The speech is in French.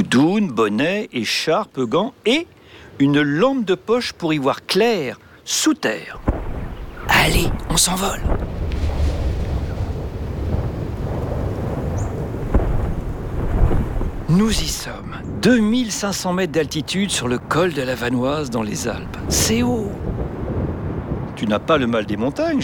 Doudoune, bonnet, écharpe, gants et une lampe de poche pour y voir clair, sous terre. Allez, on s'envole. Nous y sommes, 2500 mètres d'altitude sur le col de la Vanoise dans les Alpes. C'est haut. Tu n'as pas le mal des montagnes,